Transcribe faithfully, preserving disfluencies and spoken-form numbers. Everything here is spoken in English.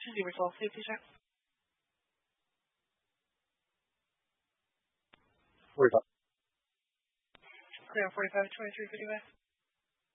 Proceed with twelve fifty, sir. forty-five. Clear on forty-five, twenty-three fifty-five.